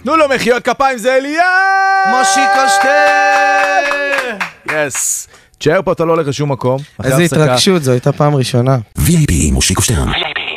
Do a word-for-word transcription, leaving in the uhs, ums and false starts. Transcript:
תנו לו מחיאות כפיים, זה אליה! מושיקו שטרן! יס. תשאר פה, אתה לא הולך לשום מקום. איזה התרגשות, זו הייתה פעם ראשונה. וי איי פי מושיקו שטרן.